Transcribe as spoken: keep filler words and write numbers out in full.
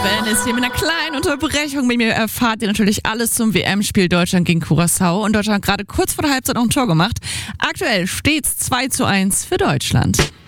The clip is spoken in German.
Wellen ist hier mit einer kleinen Unterbrechung. Mit mir erfahrt ihr natürlich alles zum W M-Spiel Deutschland gegen Curaçao. Und Deutschland hat gerade kurz vor der Halbzeit noch ein Tor gemacht. Aktuell steht's zwei zu eins für Deutschland.